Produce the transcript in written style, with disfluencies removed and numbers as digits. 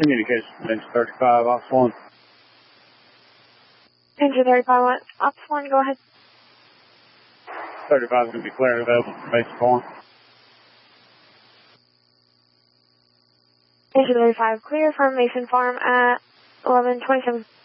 Communication, Engine 35, Ops 1. Engine 35, Ops 1, go ahead. 35 is going to be clear and available for base form. Engine 35, clear from Mason Farm at 11:27.